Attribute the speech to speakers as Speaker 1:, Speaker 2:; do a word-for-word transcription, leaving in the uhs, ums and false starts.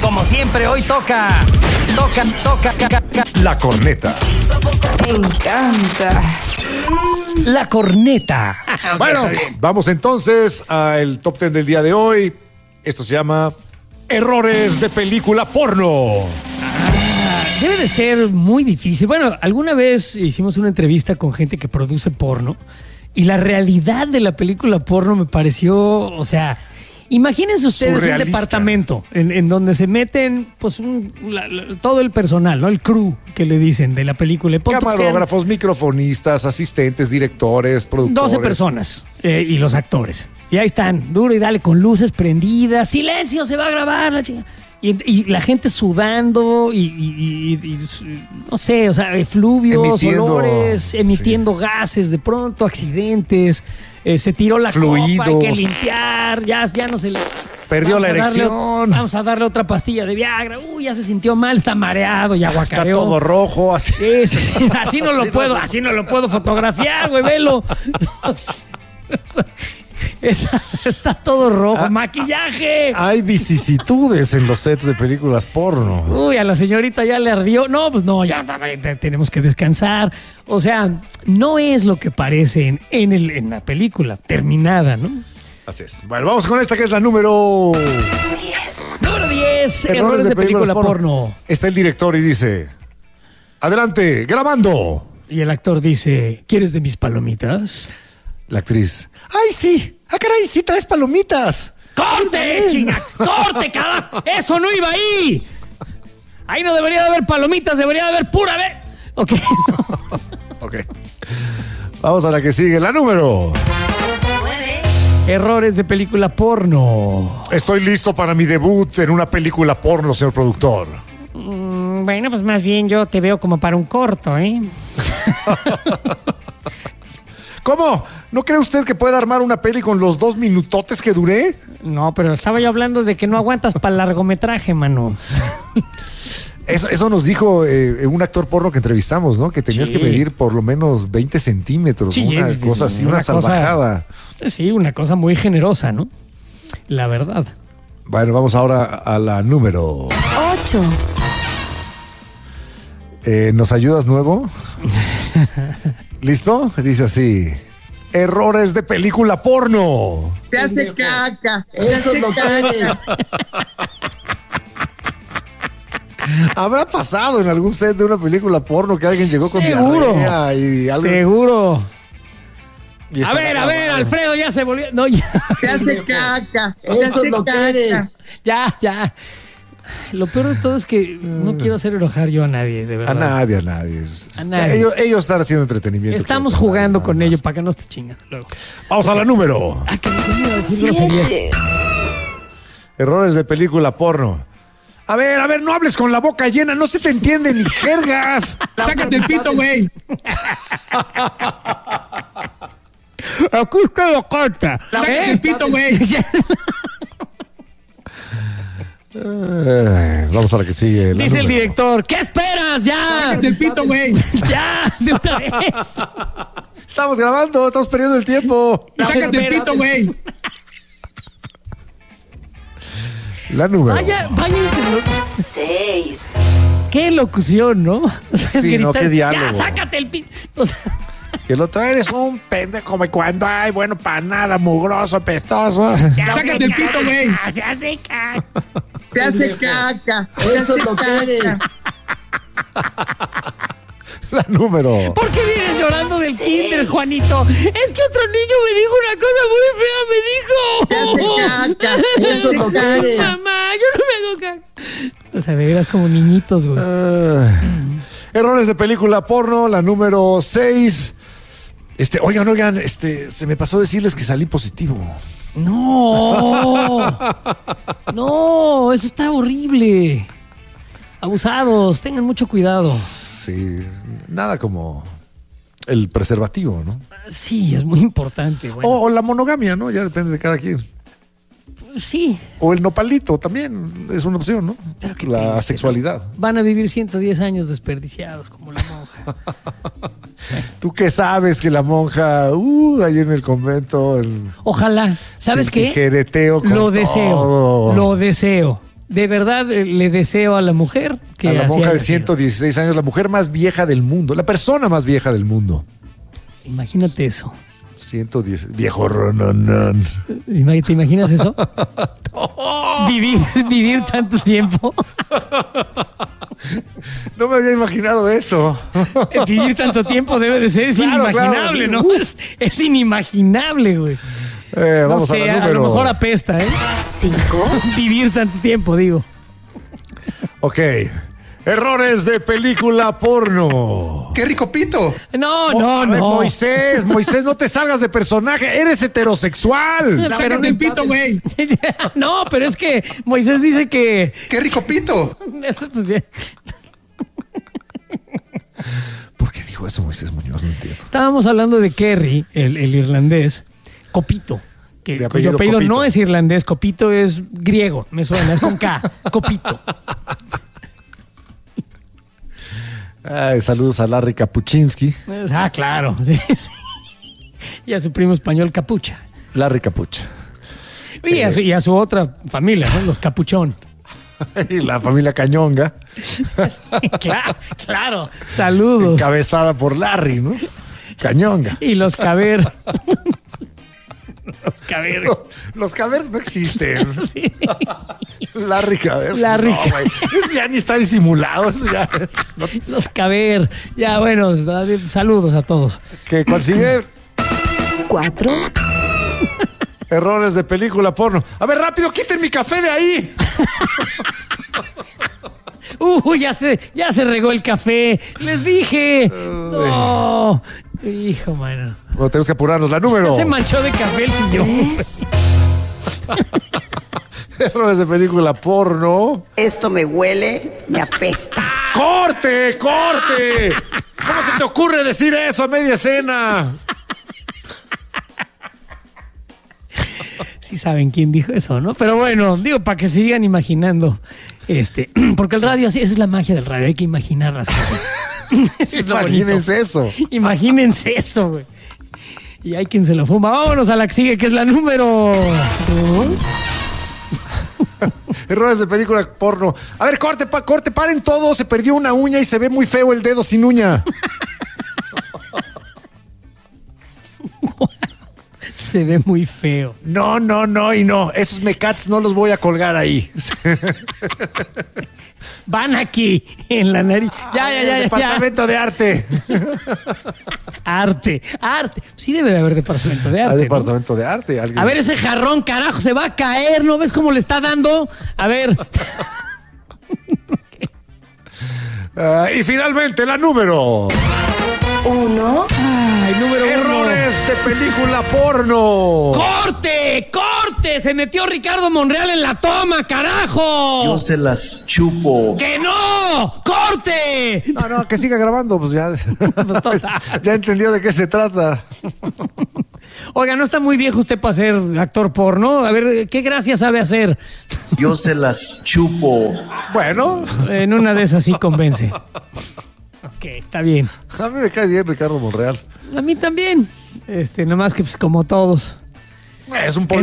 Speaker 1: Como siempre, hoy toca, toca, toca, toca, toca.
Speaker 2: La corneta.
Speaker 3: Me encanta.
Speaker 1: La corneta.
Speaker 2: Bueno, vamos entonces al top ten del día de hoy. Esto se llama Errores de película porno.
Speaker 1: Debe de ser muy difícil. Bueno, alguna vez hicimos una entrevista con gente que produce porno y la realidad de la película porno me pareció, o sea, imagínense ustedes
Speaker 2: surrealista.
Speaker 1: Un departamento en, en donde se meten pues un, la, la, todo el personal, ¿no? El crew que le dicen de la película.
Speaker 2: Camarógrafos, microfonistas, asistentes, directores, productores.
Speaker 1: doce personas eh, y los actores. Y ahí están, duro y dale, con luces prendidas. ¡Silencio! Se va a grabar la chica. Y, y la gente sudando y, y, y, y no sé, o sea, efluvios, emitiendo, olores, emitiendo sí. gases de pronto, accidentes, eh, se tiró la
Speaker 2: fluidos.
Speaker 1: copa, hay que limpiar, ya, ya no se le...
Speaker 2: Perdió la erección.
Speaker 1: Darle, vamos a darle otra pastilla de Viagra. Uy, ya se sintió mal, está mareado, ya guacareó.
Speaker 2: Está todo rojo, así.
Speaker 1: Sí, sí, así no lo así puedo, no así no lo puedo fotografiar, güey, velo. Está, está todo rojo, ah, maquillaje.
Speaker 2: Hay vicisitudes en los sets de películas porno.
Speaker 1: Uy, a la señorita ya le ardió. No, pues no, ya tenemos que descansar. O sea, no es lo que parece en, en, el, en la película terminada, ¿no?
Speaker 2: Así es. Bueno, vamos con esta que es la número
Speaker 1: diez. Número diez, errores, errores de, de película porno. porno.
Speaker 2: Está el director y dice: adelante, grabando.
Speaker 1: Y el actor dice: ¿quieres de mis palomitas?
Speaker 2: La actriz: ¡ay, sí! ¡Ah, caray! ¡Sí traes palomitas!
Speaker 1: ¡Corte, chinga! ¡Corte, carajo! ¡Eso no iba ahí! Ahí no debería de haber palomitas, debería de haber pura ver. Ok. No.
Speaker 2: Ok. Vamos a la que sigue, la número
Speaker 3: nueve.
Speaker 1: Errores de película porno.
Speaker 2: Estoy listo para mi debut en una película porno, señor productor.
Speaker 1: Mm, bueno, pues más bien yo te veo como para un corto, ¿eh?
Speaker 2: ¿Cómo? ¿No cree usted que puede armar una peli con los dos minutotes que duré?
Speaker 1: No, pero estaba yo hablando de que no aguantas para el largometraje, mano.
Speaker 2: Eso, eso nos dijo eh, un actor porno que entrevistamos, ¿no? Que tenías sí. que medir por lo menos veinte centímetros, sí, una sí, cosa así, una, una salvajada.
Speaker 1: Cosa, sí, una cosa muy generosa, ¿no? La verdad.
Speaker 2: Bueno, vamos ahora a la número
Speaker 3: ocho.
Speaker 2: Eh, ¿Nos ayudas nuevo? ¿Listo? Dice así: errores de película porno.
Speaker 4: Se hace caca.
Speaker 5: Eso es lo que
Speaker 2: ¿Habrá pasado en algún set de una película porno que alguien llegó con
Speaker 1: Seguro.
Speaker 2: diarrea y algo?
Speaker 1: Seguro.
Speaker 2: Y
Speaker 1: a ver, a ver, Alfredo ya se volvió. No, ya.
Speaker 4: Se hace caca.
Speaker 5: Eso es lo que eres.
Speaker 1: Ya, ya. Lo peor de todo es que no quiero hacer enojar yo a nadie, de verdad.
Speaker 2: A nadie, a nadie.
Speaker 1: A nadie.
Speaker 2: Ellos, ellos están haciendo entretenimiento.
Speaker 1: Estamos jugando con ellos para que no te chingan luego.
Speaker 2: Vamos okay. a la número.
Speaker 1: Ah, que no iba a decir grosería.
Speaker 2: Errores de película porno. A ver, a ver, no hables con la boca llena, no se te entiende ni jergas.
Speaker 4: Sácate el pito, güey.
Speaker 1: Aquí usted lo corta.
Speaker 4: Sácate el pito, güey.
Speaker 2: Eh, vamos a la que sigue. La
Speaker 1: Dice
Speaker 2: número.
Speaker 1: el director: ¿qué esperas? Ya.
Speaker 4: Sácate el pito, güey.
Speaker 1: Ya, de una vez.
Speaker 2: Estamos grabando, estamos perdiendo el tiempo.
Speaker 4: Sácate el pito, güey.
Speaker 2: La número.
Speaker 1: Vaya, vaya.
Speaker 3: seis.
Speaker 1: Qué locución, ¿no? O sea,
Speaker 2: sí,
Speaker 1: gritar,
Speaker 2: no, qué diálogo.
Speaker 1: Ya, sácate el pito. O sea,
Speaker 2: que el otro eres un pendejo como cuando hay bueno para nada, mugroso, pestoso.
Speaker 4: Ya, sácate el pito, güey.
Speaker 1: Se hace caca.
Speaker 4: Se hace caca.
Speaker 5: Eso es lo que eres.
Speaker 2: La número.
Speaker 1: ¿Por qué vienes llorando del
Speaker 3: Sí.
Speaker 1: kinder, Juanito? Es que otro niño me dijo una cosa muy fea, me dijo.
Speaker 4: Se hace caca.
Speaker 5: Eso es lo que eres.
Speaker 1: Mamá, yo no me hago caca. O sea, de veras como niñitos, güey.
Speaker 2: Uh, errores de película porno, la número seis. Este, oigan, oigan, este, se me pasó decirles que salí positivo.
Speaker 1: No. No, eso está horrible. Abusados, tengan mucho cuidado.
Speaker 2: Sí, nada como el preservativo, ¿no?
Speaker 1: Sí, es muy importante. Bueno.
Speaker 2: O, o la monogamia, ¿no? Ya depende de cada quien.
Speaker 1: Sí.
Speaker 2: O el nopalito también es una opción, ¿no?
Speaker 1: Pero qué
Speaker 2: la
Speaker 1: triste,
Speaker 2: sexualidad.
Speaker 1: ¿no? Van a vivir ciento diez años desperdiciados como la monja.
Speaker 2: ¿Tú qué sabes que la monja, uh, ahí en el convento, el,
Speaker 1: Ojalá. ¿Sabes
Speaker 2: el
Speaker 1: qué?
Speaker 2: tijereteo con
Speaker 1: Lo deseo.
Speaker 2: todo.
Speaker 1: Lo deseo. de verdad eh, le deseo a la mujer que
Speaker 2: A la
Speaker 1: así
Speaker 2: monja
Speaker 1: haya
Speaker 2: de
Speaker 1: sido.
Speaker 2: ciento dieciséis años, la mujer más vieja del mundo, la persona más vieja del mundo.
Speaker 1: Imagínate eso.
Speaker 2: ciento diez, viejo rononón.
Speaker 1: Ima- ¿Te imaginas eso? vivir, vivir tanto tiempo.
Speaker 2: No me había imaginado eso.
Speaker 1: Vivir tanto tiempo debe de ser es
Speaker 2: Claro,
Speaker 1: inimaginable,
Speaker 2: claro,
Speaker 1: ¿no?
Speaker 2: sí.
Speaker 1: Es, es inimaginable, güey.
Speaker 2: Eh,
Speaker 1: No
Speaker 2: vamos
Speaker 1: sé,
Speaker 2: a la
Speaker 1: a,
Speaker 2: número.
Speaker 1: lo mejor apesta, ¿eh?
Speaker 3: cinco,
Speaker 1: Vivir tanto tiempo, digo.
Speaker 2: Ok. Errores de película porno.
Speaker 5: ¡Qué rico pito!
Speaker 1: No,
Speaker 2: Mo-
Speaker 1: no,
Speaker 2: a ver,
Speaker 1: no.
Speaker 2: Moisés, Moisés, no te salgas de personaje. Eres heterosexual.
Speaker 1: Pero
Speaker 4: Sácate el pito, güey.
Speaker 1: no, pero es que Moisés dice que.
Speaker 5: ¡Qué rico pito!
Speaker 1: Eso, pues, ya.
Speaker 2: ¿Por qué dijo eso Moisés Muñoz? No entiendo.
Speaker 1: Estábamos hablando de Kerry, el, el irlandés, Copito, que
Speaker 2: De
Speaker 1: cuyo
Speaker 2: apellido
Speaker 1: apellido
Speaker 2: Copito.
Speaker 1: no es irlandés, Copito es griego, me suena, es con K, Copito.
Speaker 2: Ay, saludos a Larry Kapuczynski.
Speaker 1: Es- Ah, claro. sí, sí. Y a su primo español Capucha.
Speaker 2: Larry Capucha.
Speaker 1: Y a su, y a su otra familia, ¿no? Los Capuchón.
Speaker 2: Y la familia Cañonga,
Speaker 1: claro, claro. Saludos.
Speaker 2: encabezada por Larry, ¿no? Cañonga.
Speaker 1: Y los Caber. los Caber.
Speaker 2: Los, los Caber no existen.
Speaker 1: Sí.
Speaker 2: Larry Caber.
Speaker 1: Larry
Speaker 2: No, güey. Eso ya ni está disimulado. Eso ya es- no-
Speaker 1: Los Caber. Ya, bueno, saludos a todos.
Speaker 2: ¿Qué, ¿Cuál sigue?
Speaker 3: cuatro,
Speaker 2: Errores de película porno. A ver, rápido, quiten mi café de ahí.
Speaker 1: Uh, ya se, ya se regó el café. Les dije. No. Hijo, mano.
Speaker 2: Bueno, tenemos que apurarnos. La número.
Speaker 1: Ya se manchó de café el señor.
Speaker 3: tres,
Speaker 2: Errores de película porno.
Speaker 6: Esto me huele, me apesta.
Speaker 2: ¡Corte! ¡Corte! ¿Cómo se te ocurre decir eso a media escena?
Speaker 1: Sí saben quién dijo eso, ¿no? Pero bueno, digo, para que sigan imaginando. Este, porque el radio, sí, esa es la magia del radio, hay que imaginar las cosas. Eso es lo
Speaker 2: Imagínense
Speaker 1: bonito.
Speaker 2: eso.
Speaker 1: Imagínense eso, güey. Y hay quien se lo fuma. Vámonos a la que sigue, que es la número
Speaker 3: dos,
Speaker 2: Errores de película porno. A ver, corte, pa, corte, paren todo. Se perdió una uña y se ve muy feo el dedo sin uña.
Speaker 1: Se ve muy feo.
Speaker 2: No, no, no y no. Esos mecats no los voy a colgar ahí.
Speaker 1: Van aquí, en la nariz. Ya, ya, ya, ya, ya.
Speaker 2: Departamento de arte.
Speaker 1: Arte, arte. Sí debe de haber departamento de
Speaker 2: Hay
Speaker 1: arte, ¿no?
Speaker 2: departamento de arte. Alguien-
Speaker 1: A ver, ese jarrón, carajo, se va a caer. ¿No ves cómo le está dando? A ver.
Speaker 2: Ah, y finalmente la número.
Speaker 3: uno,
Speaker 1: Ay, número uno.
Speaker 2: Errores de película porno.
Speaker 1: ¡Corte! ¡Corte! Se metió Ricardo Monreal en la toma, carajo.
Speaker 7: Yo se las chupo.
Speaker 1: ¡Que no! ¡Corte!
Speaker 2: No, no, que siga grabando, pues ya.
Speaker 1: Pues total.
Speaker 2: Ya entendió de qué se trata.
Speaker 1: Oiga, ¿no está muy viejo usted para ser actor porno? A ver, ¿qué gracia sabe hacer?
Speaker 7: Yo se las chupo.
Speaker 2: Bueno,
Speaker 1: En una de esas sí convence. Ok, está bien.
Speaker 2: a mí me cae bien Ricardo Monreal.
Speaker 1: A mí también. Este, nomás que pues como todos.
Speaker 2: Es un
Speaker 1: En